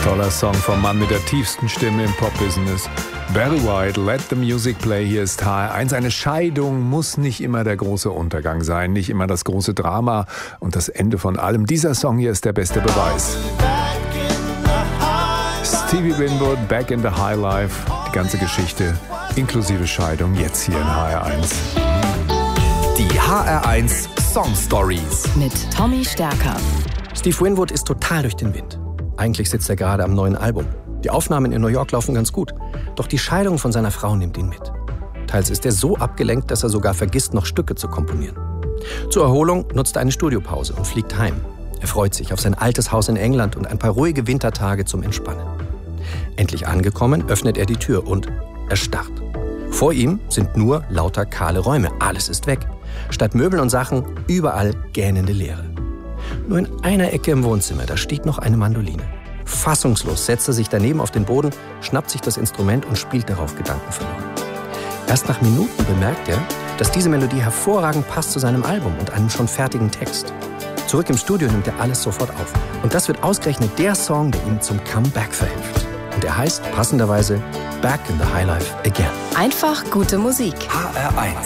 Toller Song vom Mann mit der tiefsten Stimme im Pop-Business. Barry White, Let the Music Play, hier ist HR1. Eine Scheidung muss nicht immer der große Untergang sein, nicht immer das große Drama und das Ende von allem. Dieser Song hier ist der beste Beweis. Stevie Winwood, Back in the High Life, die ganze Geschichte inklusive Scheidung jetzt hier in HR1. Die HR1 Song Stories mit Tommy Stärker. Steve Winwood ist total durch den Wind. Eigentlich sitzt er gerade am neuen Album. Die Aufnahmen in New York laufen ganz gut. Doch die Scheidung von seiner Frau nimmt ihn mit. Teils ist er so abgelenkt, dass er sogar vergisst, noch Stücke zu komponieren. Zur Erholung nutzt er eine Studiopause und fliegt heim. Er freut sich auf sein altes Haus in England und ein paar ruhige Wintertage zum Entspannen. Endlich angekommen, öffnet er die Tür und erstarrt. Vor ihm sind nur lauter kahle Räume. Alles ist weg. Statt Möbel und Sachen überall gähnende Leere. Nur in einer Ecke im Wohnzimmer, da steht noch eine Mandoline. Fassungslos setzt er sich daneben auf den Boden, schnappt sich das Instrument und spielt darauf gedankenverloren. Erst nach Minuten bemerkt er, dass diese Melodie hervorragend passt zu seinem Album und einem schon fertigen Text. Zurück im Studio nimmt er alles sofort auf. Und das wird ausgerechnet der Song, der ihm zum Comeback verhilft. Und er heißt passenderweise Back in the High Life Again. Einfach gute Musik. HR1